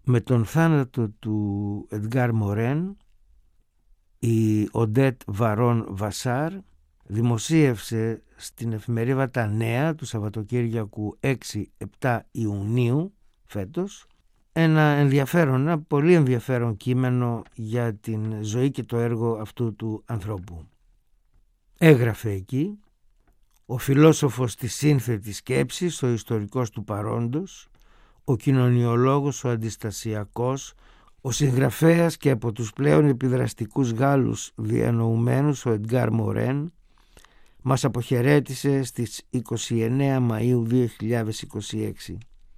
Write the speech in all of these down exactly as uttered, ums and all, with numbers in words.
Με τον θάνατο του Εντγκάρ Μορέν, η Οντέτ Βαρόν Βασάρ δημοσίευσε στην εφημερίδα Τα Νέα του Σαββατοκύριακου έξι επτά Ιουνίου φέτος ένα ενδιαφέρον, ένα πολύ ενδιαφέρον κείμενο για την ζωή και το έργο αυτού του ανθρώπου. Έγραφε εκεί: ο φιλόσοφος της σύνθετης σκέψης, ο ιστορικός του παρόντος, ο κοινωνιολόγος, ο αντιστασιακός, ο συγγραφέας και από τους πλέον επιδραστικούς Γάλλους διανοουμένους, ο Εντγκάρ Μορέν, μας αποχαιρέτησε στις είκοσι εννέα Μαΐου δύο χιλιάδες είκοσι έξι.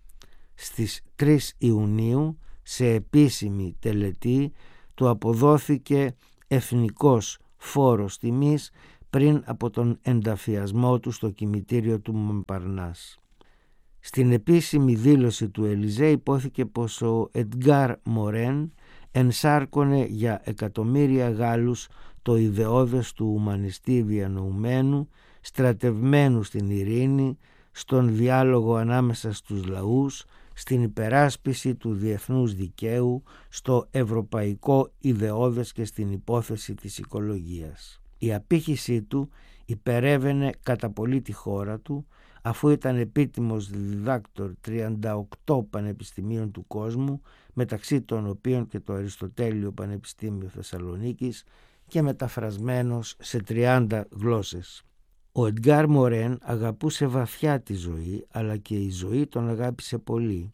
Στις τρεις Ιουνίου, σε επίσημη τελετή, του αποδόθηκε εθνικός φόρος τιμής πριν από τον ενταφιασμό του στο κημητήριο του Μομπαρνάς. Στην επίσημη δήλωση του Ελιζέ υπόθηκε πως ο Εντγκάρ Μορέν ενσάρκωνε για εκατομμύρια Γάλλους το ιδεώδες του ουμανιστή διανοουμένου, στρατευμένου στην ειρήνη, στον διάλογο ανάμεσα στους λαούς, στην υπεράσπιση του διεθνούς δικαίου, στο ευρωπαϊκό ιδεώδες και στην υπόθεση της οικολογίας. Η απήχησή του υπερέβαινε κατά πολύ τη χώρα του, αφού ήταν επίτιμος διδάκτορ τριάντα οκτώ πανεπιστημίων του κόσμου, μεταξύ των οποίων και το Αριστοτέλειο Πανεπιστήμιο Θεσσαλονίκης, και μεταφρασμένος σε τριάντα γλώσσες. Ο Εντγκάρ Μορέν αγαπούσε βαθιά τη ζωή, αλλά και η ζωή τον αγάπησε πολύ.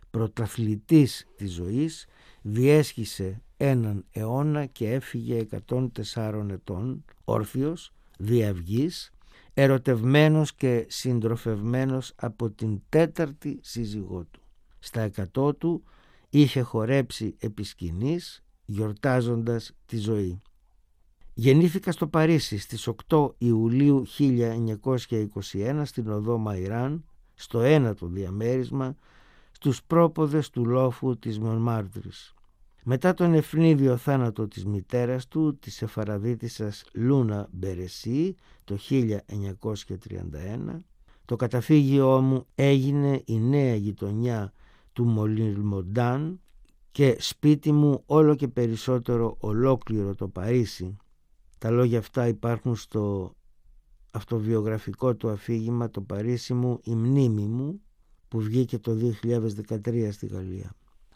Πρωταθλητής της ζωής, διέσχισε έναν αιώνα και έφυγε εκατόν τεσσάρων ετών, όρθιος, διαυγής, ερωτευμένος και συντροφευμένος από την τέταρτη σύζυγό του. Στα εκατό του είχε χορέψει επί σκηνής, γιορτάζοντας τη ζωή. Γεννήθηκα στο Παρίσι στις οκτώ Ιουλίου χίλια εννιακόσια είκοσι ένα στην οδό Μαϊράν, στο ένατο διαμέρισμα, στους πρόποδες του λόφου της Μονμάρτρης. Μετά τον ευνίδιο θάνατο της μητέρας του, της Σεφαραδίτισσας Λούνα Μπερεσί, το χίλια εννιακόσια τριάντα ένα, το καταφύγιό μου έγινε η νέα γειτονιά του Μολιρμοντάν και σπίτι μου όλο και περισσότερο ολόκληρο το Παρίσι. Τα λόγια αυτά υπάρχουν στο αυτοβιογραφικό του αφήγημα «Το Παρίσι μου, η μνήμη μου», που βγήκε το δύο χιλιάδες δεκατρία στη Γαλλία.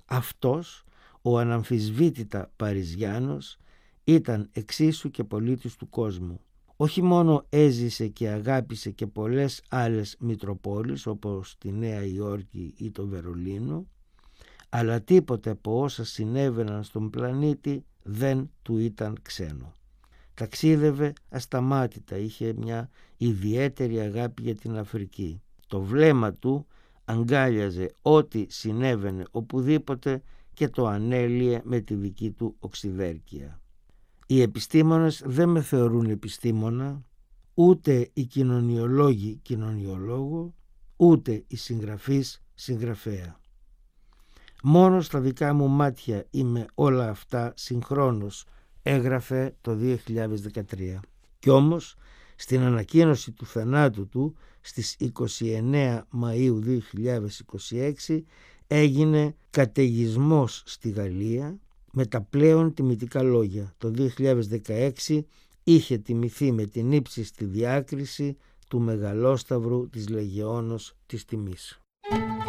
Αυτός, ο αναμφισβήτητα Παριζιάνος, ήταν εξίσου και πολίτης του κόσμου. Όχι μόνο έζησε και αγάπησε και πολλές άλλες μητροπόλεις όπως τη Νέα Υόρκη ή το Βερολίνο, αλλά τίποτε από όσα συνέβαιναν στον πλανήτη δεν του ήταν ξένο. Ταξίδευε ασταμάτητα, είχε μια ιδιαίτερη αγάπη για την Αφρική. Το βλέμμα του αγκάλιαζε ό,τι συνέβαινε οπουδήποτε και το ανέλυε με τη δική του οξυδέρκεια. Οι επιστήμονες δεν με θεωρούν επιστήμονα, ούτε οι κοινωνιολόγοι κοινωνιολόγο, ούτε οι συγγραφείς συγγραφέα. Μόνο στα δικά μου μάτια είμαι όλα αυτά συγχρόνως, έγραφε το δύο χιλιάδες δεκατρία. Κι όμως στην ανακοίνωση του θανάτου του στις είκοσι εννέα Μαΐου δύο χιλιάδες είκοσι έξι έγινε καταιγισμός στη Γαλλία με τα πλέον τιμητικά λόγια. Το δύο χιλιάδες δεκαέξι είχε τιμηθεί με την ύψιστη διάκριση του Μεγαλόσταυρου της Λεγεώνος της Τιμής.